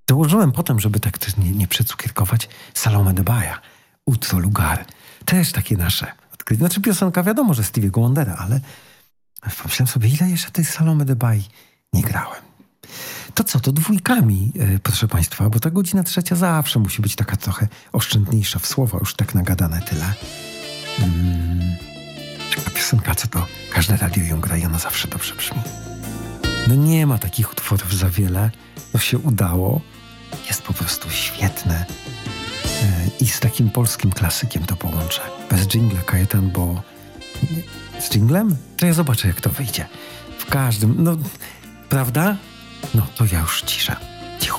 Dołożyłem potem, żeby tak też nie przecukierkować, Salome de Baja, Utro Lugar. Też takie nasze odkrycie. Znaczy piosenka wiadomo, że Stevie'ego Wondera, ale pomyślałem sobie, ile jeszcze tej Salome de Baj nie grałem. To co, to dwójkami, proszę Państwa, bo ta godzina trzecia zawsze musi być taka trochę oszczędniejsza w słowa, już tak nagadane tyle. Taka piosenka, co to każde radio ją gra i ona zawsze dobrze brzmi. No nie ma takich utworów za wiele, to się udało, jest po prostu świetne i z takim polskim klasykiem to połączę. Bez dżingla, Kajetan, bo z dżinglem? To ja zobaczę, jak to wyjdzie. W każdym, no, prawda? No, to ja już ciszę.